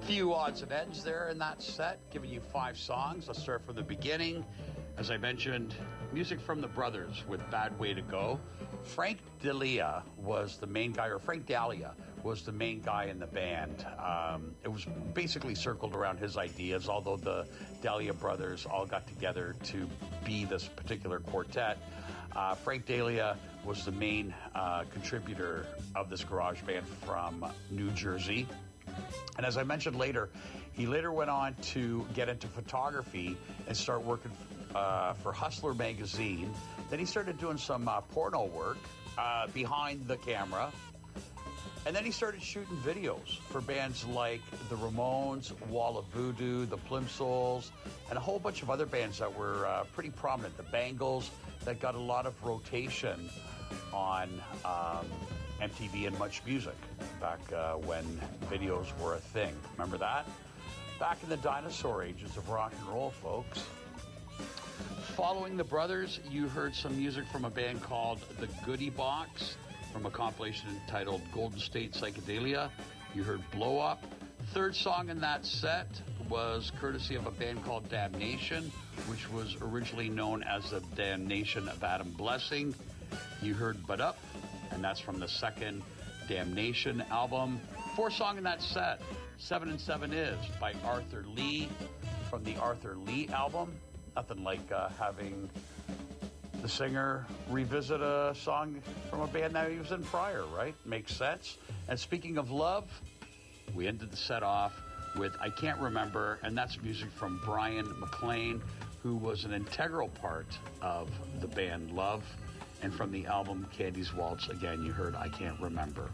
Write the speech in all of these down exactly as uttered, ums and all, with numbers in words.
Few odds and ends there in that set, giving you five songs. Let's start from the beginning. As I mentioned, music from the Brothers with Bad Way to Go. Frank D'Elia was the main guy, or Frank Dahlia was the main guy in the band. Um, it was basically circled around his ideas, although the Dahlia brothers all got together to be this particular quartet. Uh, Frank Dahlia was the main uh, contributor of this garage band from New Jersey. And as I mentioned later, he later went on to get into photography and start working uh, for Hustler magazine. Then he started doing some uh, porno work uh, behind the camera. And then he started shooting videos for bands like the Ramones, Wall of Voodoo, the Plimsouls, and a whole bunch of other bands that were uh, pretty prominent. The Bangles, that got a lot of rotation on um, M T V and Much Music back uh, when videos were a thing. Remember that? Back in the dinosaur ages of rock and roll, folks. Following the Brothers, you heard some music from a band called The Goody Box from a compilation entitled Golden State Psychedelia. You heard Blow Up. Third song in that set was courtesy of a band called Damnation, which was originally known as the Damnation of Adam Blessing. You heard But Up, and that's from the second Damnation album. Fourth song in that set, Seven and Seven Is by Arthur Lee from the Arthur Lee album. Nothing like uh, having the singer revisit a song from a band that he was in prior, right? Makes sense. And speaking of love, we ended the set off with I Can't Remember, and that's music from Brian McLean, who was an integral part of the band Love. And from the album Candy's Waltz, again, you heard I Can't Remember.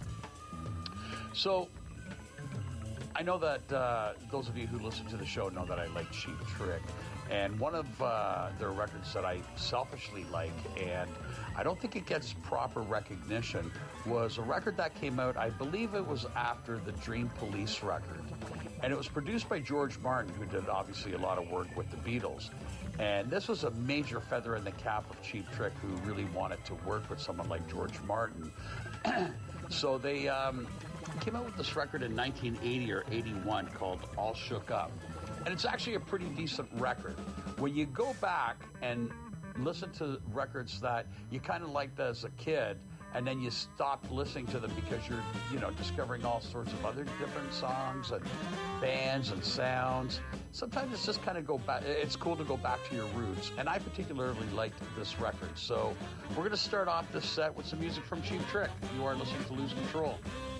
So, I know that uh, those of you who listen to the show know that I like Cheap Trick. And one of uh, their records that I selfishly like, and I don't think it gets proper recognition, was a record that came out, I believe it was after the Dream Police record. And it was produced by George Martin, who did obviously a lot of work with the Beatles. And this was a major feather in the cap of Cheap Trick, who really wanted to work with someone like George Martin. So they um, came out with this record in nineteen eighty or eighty-one called All Shook Up. And it's actually a pretty decent record. When you go back and listen to records that you kind of liked as a kid, and then you stopped listening to them because you're, you know, discovering all sorts of other different songs and bands and sounds. Sometimes it's just kind of go back. It's cool to go back to your roots. And I particularly liked this record. So we're going to start off this set with some music from Cheap Trick. You are listening to Lose Control.